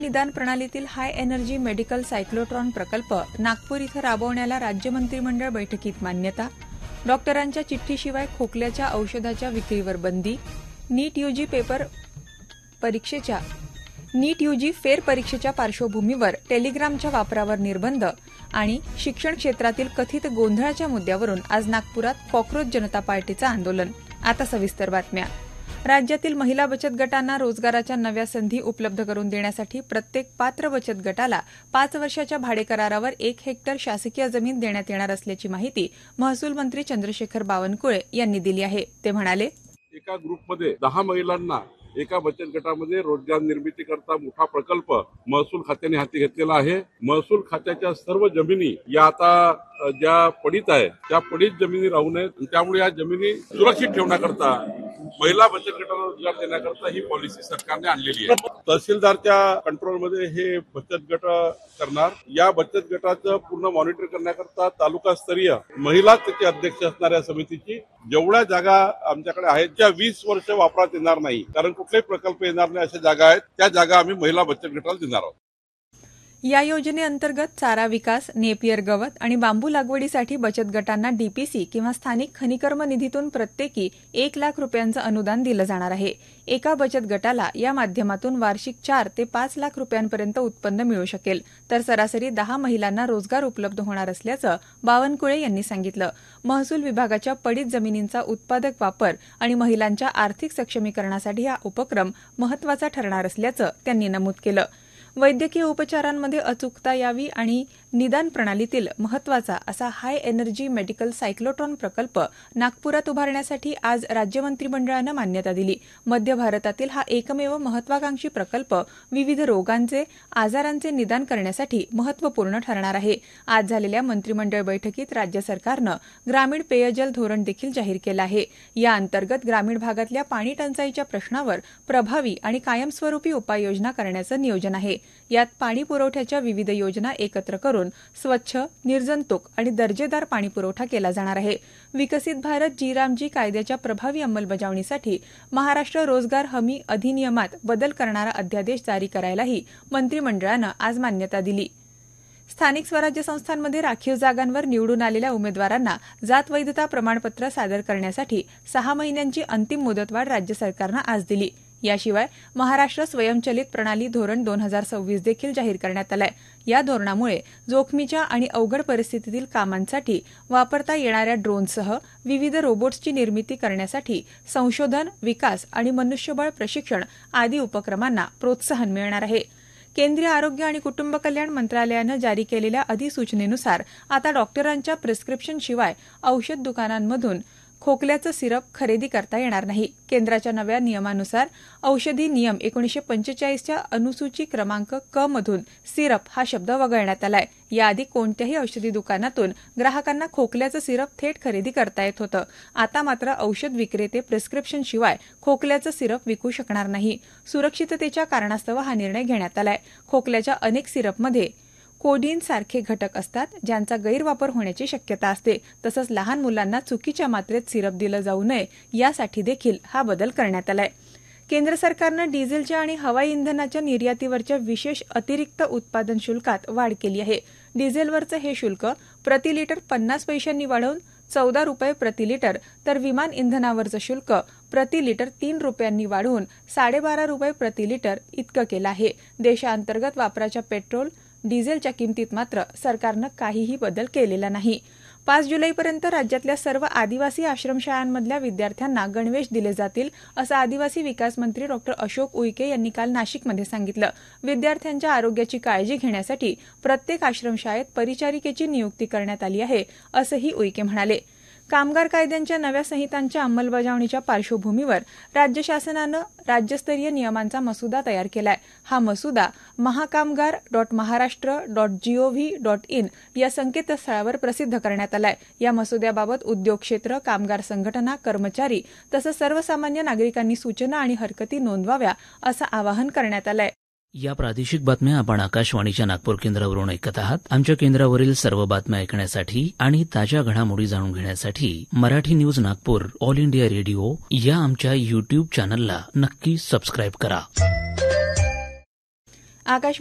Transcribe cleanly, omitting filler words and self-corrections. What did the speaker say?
निदान प्रणालीतील high energy medical cyclotron प्रकल्प नागपूर इथं राबवण्याला राज्य मंत्रिमंडळ बैठकीत मान्यता. डॉक्टरांच्या चिठ्ठीशिवाय खोकल्याच्या औषधाच्या विक्रीवर बंदी. नीट यूजी फेर परीक्षेच्या पार्श्वभूमीवर टेलिग्रामच्या वापरावर निर्बंध आणि शिक्षण क्षेत्रातील कथित गोंधळाच्या मुद्द्यावरून आज नागपुरात कॉक्रोच जनता पार्टीचं आंदोलन. आता सविस्तर बातम्या. राज्यातील महिला बचत गटांना रोजगाराच्या नव्या संधी उपलब्ध करून देण्यासाठी प्रत्येक पात्र बचत गटाला 5 वर्षाच्या भाडेकरारावर 1 हेक्टर शासकीय जमीन देण्यात येणार असल्याची माहिती महसूल मंत्री चंद्रशेखर बावनकुळे यांनी दिली आहे. ते म्हणाले, एका ग्रुपमध्ये 10 महिलांना एका बचत गटामध्ये रोजगार निर्मिती करता मोठा प्रकल्प महसूल खात्याने हाती घेतलेला आहे. महसूल खात्याच्या सर्व जमिनी या आता ज्या पडीत आहे त्या पडीत जमिनी राहू नयेत. त्यामुळे या जमिनी सुरक्षित ठेवण्याकरता महिला बचत गटाला रोजगार देण्याकरता ही पॉलिसी सरकारने आणलेली आहे. तहसीलदारच्या कंट्रोलमध्ये हे बचत गट करणार. या बचत गटाचं पूर्ण मॉनिटर करण्याकरता तालुकास्तरीय महिला त्याचे अध्यक्ष असणाऱ्या समितीची जेवढ्या जागा आमच्याकडे आहेत त्या 20 वर्ष वापरात येणार नाही, कारण कुठलेही प्रकल्प येणार नाही अशा जागा आहेत, त्या जागा आम्ही महिला बचत गटाला देणार आहोत. या योजनेअंतर्गत चारा विकास, नेपियर गवत आणि बांबू लागवडीसाठी बचत गटांना डीपीसी किंवा स्थानिक खनिकर्म निधीतून प्रत्येकी 1 लाख रुपयांचं अनुदान दिलं जाणार आहे. एका बचत गटाला या माध्यमातून वार्षिक 4 ते 5 लाख रुपयांपर्यंत उत्पन्न मिळू शकेल, तर सरासरी 10 महिलांना रोजगार उपलब्ध होणार असल्याचं बावनकुळे यांनी सांगितलं. महसूल विभागाच्या पडीत जमिनींचा उत्पादक वापर आणि महिलांच्या आर्थिक सक्षमीकरणासाठी हा उपक्रम महत्त्वाचा ठरणार असल्याचं त्यांनी नमूद केलं. वैद्यकीय उपचारांमध्ये अचूकता यावी आणि निदान प्रणालीतील महत्त्वाचा असा हाय एनर्जी मेडिकल सायक्लोट्रॉन प्रकल्प नागपुरात उभारण्यासाठी आज राज्य मंत्रिमंडळानं मान्यता दिली. मध्य भारतातील हा एकमेव महत्त्वाकांक्षी प्रकल्प विविध रोगांचे, आजारांचे निदान करण्यासाठी महत्त्वपूर्ण ठरणार आहे. आज झालेल्या मंत्रिमंडळ बैठकीत राज्य सरकारनं ग्रामीण पेयजल धोरण देखील जाहीर केलं आहे. या अंतर्गत ग्रामीण भागातल्या पाणी टंचाईच्या प्रश्नावर प्रभावी आणि कायमस्वरूपी उपाययोजना करण्याचं नियोजन आहे. यात पाणी पुरवठ्याच्या विविध योजना एकत्र करून स्वच्छ, निर्जंतुक आणि दर्जेदार पाणी पुरवठा केला जाणार आहे. विकसित भारत जी कायद्याच्या प्रभावी अंमलबजावणीसाठी महाराष्ट्र रोजगार हमी अधिनियमात बदल करणारा अध्यादेश जारी करायलाही मंत्रिमंडळानं आज मान्यता दिली. स्थानिक स्वराज्य संस्थांमध्ये राखीव जागांवर निवडून आलेल्या उमेदवारांना जात वैधता प्रमाणपत्र सादर करण्यासाठी 6 महिन्यांची अंतिम मुदतवाढ राज्य सरकारनं आज दिली. याशिवाय महाराष्ट्र स्वयंचलित प्रणाली धोरण 2026 देखील जाहीर करण्यात आलंय. या धोरणामुळे जोखमीच्या आणि अवघड परिस्थितीतील कामांसाठी वापरता येणाऱ्या ड्रोनसह विविध रोबोट्सची निर्मिती करण्यासाठी संशोधन, विकास आणि मनुष्यबळ प्रशिक्षण आदी उपक्रमांना प्रोत्साहन मिळणार आहे. केंद्रीय आरोग्य आणि कुटुंब कल्याण मंत्रालयानं जारी केलेल्या अधिसूचनेनुसार आता डॉक्टरांच्या प्रिस्क्रिप्शनशिवाय औषध दुकानांमधून खोकल्याचं सिरप खरेदी करता येणार नाही. केंद्राच्या नव्या नियमानुसार औषधी नियम 1945च्या अनुसूची क्रमांक क मधून सिरप हा शब्द वगळण्यात आलाय. याआधी कोणत्याही औषधी दुकानातून ग्राहकांना खोकल्याचं सिरप थेट खरेदी करता येत होतं. आता मात्र औषध विक्रेते प्रिस्क्रिप्शनशिवाय खोकल्याचं सिरप विकू शकणार नाही. सुरक्षिततेच्या कारणास्तव हा निर्णय घेण्यात आलाय. खोकल्याच्या अनेक सिरपमध्ये कोडीन सारखे घटक असतात, ज्यांचा गैरवापर होण्याची शक्यता असते. तसंच लहान मुलांना चुकीच्या मात्रेत सिरप दिलं जाऊ नये यासाठी देखील हा बदल करण्यात आलाय. केंद्र सरकारनं डिझेलच्या आणि हवाई इंधनाच्या निर्यातीवरच्या विशेष अतिरिक्त उत्पादन शुल्कात वाढ केली आहे. डिझेलवरचं हे शुल्क प्रति लिटर 50 पैशांनी वाढवून 14 रुपये प्रति लिटर, तर विमान इंधनावरचं शुल्क प्रति लिटर 3 रुपयांनी वाढवून 12.5 रुपये प्रति लिटर इतकं केलं आहे. देशांतर्गत वापराच्या पेट्रोल, डिझेलच्या किमतीत मात्र सरकारनं काहीही बदल केलेला नाही. 5 जुलैपर्यंत राज्यातल्या सर्व आदिवासी आश्रमशाळांमधल्या विद्यार्थ्यांना गणवेश दिले जातील, असं आदिवासी विकास मंत्री डॉ. अशोक उईके यांनी काल नाशिकमध्ये सांगितलं. विद्यार्थ्यांच्या आरोग्याची काळजी घेण्यासाठी प्रत्येक आश्रमशाळेत परिचारिकेची नियुक्ती करण्यात आली आहे, असंही उईके म्हणाले. कामगार कायद्यांच्या नव्या संहितांच्या अंमलबजावणीच्या पार्श्वभूमीवर राज्य शासनानं राज्यस्तरीय नियमांचा मसुदा तयार केलाय. हा मसुदा महाकामगार.महाराष्ट्र.gov.in या संकेतस्थळावर प्रसिद्ध करण्यात आलाय. या मसुद्याबाबत उद्योग क्षेत्र, कामगार संघटना, कर्मचारी तसंच सर्वसामान्य नागरिकांनी सूचना आणि हरकती नोंदवाव्या असं आवाहन करण्यात आलंय. या प्रादेशिक बातम्या आपण आकाशवाणीच्या नागपूर केंद्रावरून ऐकत आहात. आमच्या केंद्रावरील सर्व बातम्या ऐकण्यासाठी आणि ताज्या घडामोडी जाणून घेण्यासाठी Marathi news Nagpur all India radio या आमच्या युट्यूब चॅनलला नक्की सबस्क्राईब करा. आकाशवाणी